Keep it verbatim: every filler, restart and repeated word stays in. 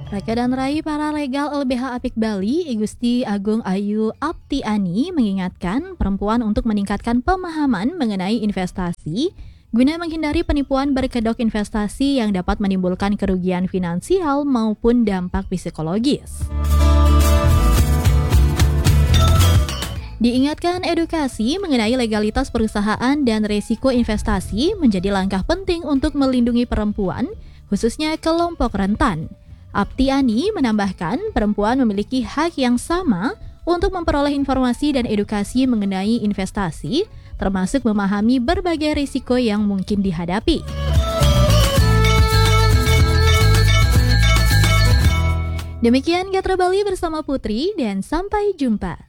Raka dan Rai Paralegal L B H Apik Bali, I Gusti Agung Ayu Aptiani mengingatkan perempuan untuk meningkatkan pemahaman mengenai investasi guna menghindari penipuan berkedok investasi yang dapat menimbulkan kerugian finansial maupun dampak psikologis. Diingatkan edukasi mengenai legalitas perusahaan dan resiko investasi menjadi langkah penting untuk melindungi perempuan, khususnya kelompok rentan. Aptiani menambahkan perempuan memiliki hak yang sama untuk memperoleh informasi dan edukasi mengenai investasi, termasuk memahami berbagai risiko yang mungkin dihadapi. Demikian Gatra Bali bersama Putri dan sampai jumpa.